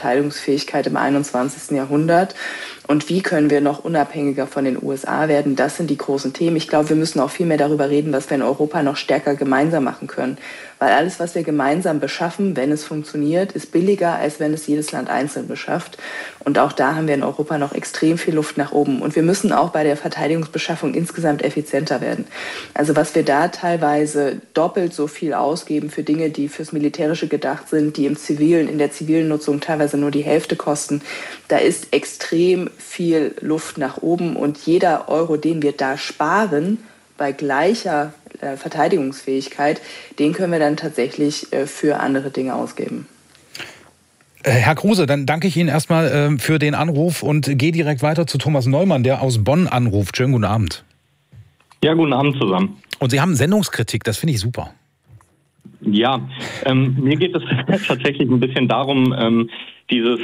Verteidigungsfähigkeit im 21. Jahrhundert? Und wie können wir noch unabhängiger von den USA werden? Das sind die großen Themen. Ich glaube, wir müssen auch viel mehr darüber reden, was wir in Europa noch stärker gemeinsam machen können. Weil alles, was wir gemeinsam beschaffen, wenn es funktioniert, ist billiger, als wenn es jedes Land einzeln beschafft. Und auch da haben wir in Europa noch extrem viel Luft nach oben. Und wir müssen auch bei der Verteidigungsbeschaffung insgesamt effizienter werden. Also was wir da teilweise doppelt so viel ausgeben für Dinge, die fürs Militärische gedacht sind, die in der zivilen Nutzung teilweise nur die Hälfte kosten, da ist extrem viel Luft nach oben. Und jeder Euro, den wir da sparen, bei gleicher Verteidigungsfähigkeit, den können wir dann tatsächlich für andere Dinge ausgeben. Herr Kruse, dann danke ich Ihnen erstmal für den Anruf und gehe direkt weiter zu Thomas Neumann, der aus Bonn anruft. Schönen guten Abend. Ja, guten Abend zusammen. Und Sie haben Sendungskritik, das finde ich super. Ja, mir geht es tatsächlich ein bisschen darum, dieses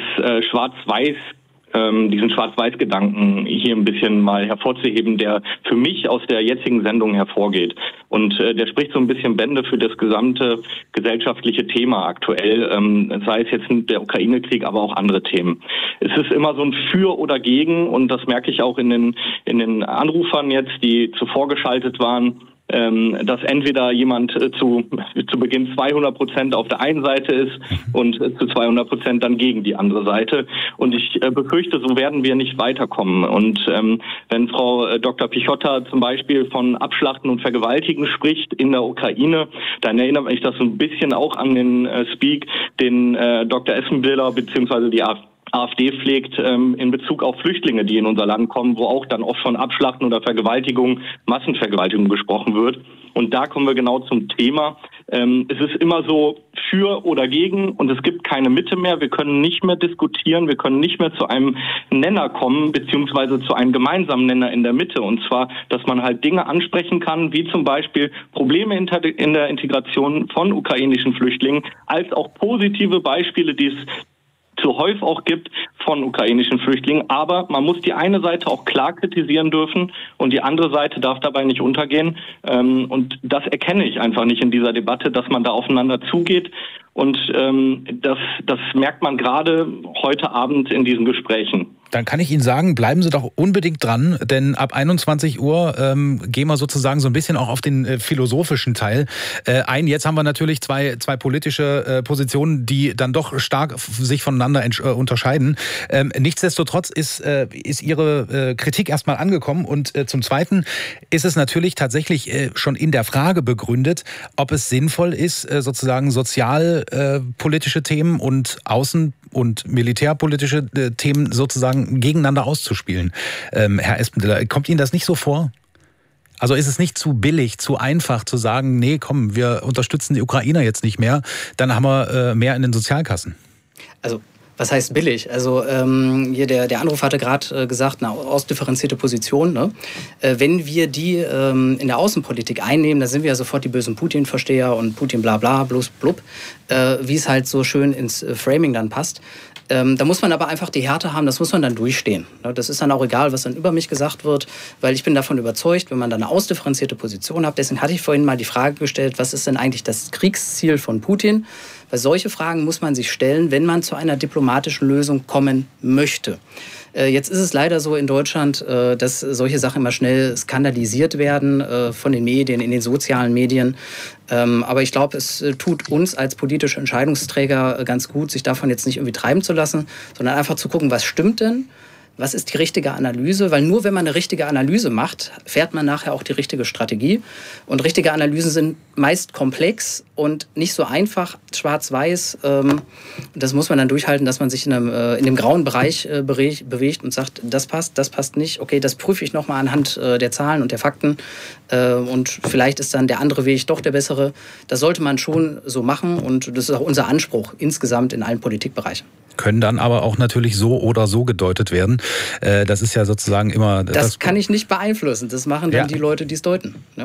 diesen Schwarz-Weiß-Gedanken hier ein bisschen mal hervorzuheben, der für mich aus der jetzigen Sendung hervorgeht. Und der spricht so ein bisschen Bände für das gesamte gesellschaftliche Thema aktuell, sei es jetzt der Ukraine-Krieg, aber auch andere Themen. Es ist immer so ein Für oder Gegen, und das merke ich auch in den Anrufern jetzt, die zuvor geschaltet waren, dass entweder jemand zu Beginn 200% auf der einen Seite ist und zu 200% dann gegen die andere Seite. Und ich befürchte, so werden wir nicht weiterkommen. Und wenn Frau Dr. Pichotta zum Beispiel von Abschlachten und Vergewaltigen spricht in der Ukraine, dann erinnert mich das so ein bisschen auch an den Speak, den Dr. Essenwiller bzw. die AfD pflegt in Bezug auf Flüchtlinge, die in unser Land kommen, wo auch dann oft von Abschlachten oder Vergewaltigung, Massenvergewaltigung gesprochen wird. Und da kommen wir genau zum Thema. Es ist immer so für oder gegen, und es gibt keine Mitte mehr. Wir können nicht mehr diskutieren, wir können nicht mehr zu einem Nenner kommen, beziehungsweise zu einem gemeinsamen Nenner in der Mitte. Und zwar, dass man halt Dinge ansprechen kann, wie zum Beispiel Probleme in der Integration von ukrainischen Flüchtlingen, als auch positive Beispiele, die es zuhauf auch gibt von ukrainischen Flüchtlingen. Aber man muss die eine Seite auch klar kritisieren dürfen und die andere Seite darf dabei nicht untergehen. Und das erkenne ich einfach nicht in dieser Debatte, dass man da aufeinander zugeht. Und das merkt man gerade heute Abend in diesen Gesprächen. Dann kann ich Ihnen sagen, bleiben Sie doch unbedingt dran, denn ab 21 Uhr gehen wir sozusagen so ein bisschen auch auf den philosophischen Teil ein. Jetzt haben wir natürlich zwei politische Positionen, die dann doch stark sich voneinander unterscheiden. Nichtsdestotrotz ist Ihre Kritik erstmal angekommen, und zum Zweiten ist es natürlich tatsächlich schon in der Frage begründet, ob es sinnvoll ist, sozusagen sozialpolitische Themen und außen- und militärpolitische Themen sozusagen gegeneinander auszuspielen. Herr Espenditter, kommt Ihnen das nicht so vor? Also ist es nicht zu billig, zu einfach zu sagen, nee, komm, wir unterstützen die Ukrainer jetzt nicht mehr, dann haben wir mehr in den Sozialkassen? Also was heißt billig? Also hier der Anruf hatte gerade gesagt, eine ausdifferenzierte Position. Ne? Wenn wir die in der Außenpolitik einnehmen, dann sind wir ja sofort die bösen Putin-Versteher und Putin bla bla, bloß blub, wie es halt so schön ins Framing dann passt. Da muss man aber einfach die Härte haben, das muss man dann durchstehen. Das ist dann auch egal, was dann über mich gesagt wird, weil ich bin davon überzeugt, wenn man dann eine ausdifferenzierte Position hat. Deswegen hatte ich vorhin mal die Frage gestellt, was ist denn eigentlich das Kriegsziel von Putin? Weil solche Fragen muss man sich stellen, wenn man zu einer diplomatischen Lösung kommen möchte. Jetzt ist es leider so in Deutschland, dass solche Sachen immer schnell skandalisiert werden von den Medien, in den sozialen Medien. Aber ich glaube, es tut uns als politische Entscheidungsträger ganz gut, sich davon jetzt nicht irgendwie treiben zu lassen, sondern einfach zu gucken, was stimmt denn? Was ist die richtige Analyse? Weil nur wenn man eine richtige Analyse macht, fährt man nachher auch die richtige Strategie. Und richtige Analysen sind meist komplex und nicht so einfach, schwarz-weiß. Das muss man dann durchhalten, dass man sich in dem grauen Bereich bewegt und sagt, das passt nicht. Okay, das prüfe ich nochmal anhand der Zahlen und der Fakten. Und vielleicht ist dann der andere Weg doch der bessere. Das sollte man schon so machen, und das ist auch unser Anspruch insgesamt in allen Politikbereichen. Können dann aber auch natürlich so oder so gedeutet werden. Das ist ja sozusagen immer... Das kann ich nicht beeinflussen. Das machen dann die Leute, die es deuten. Ja.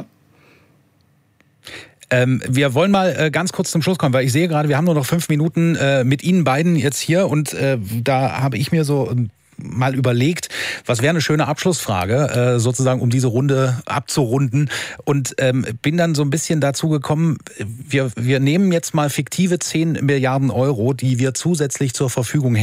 Wir wollen mal ganz kurz zum Schluss kommen, weil ich sehe gerade, wir haben nur noch 5 Minuten mit Ihnen beiden jetzt hier, und da habe ich mir so mal überlegt, was wäre eine schöne Abschlussfrage, sozusagen, um diese Runde abzurunden, und bin dann so ein bisschen dazu gekommen, wir nehmen jetzt mal fiktive 10 Milliarden Euro, die wir zusätzlich zur Verfügung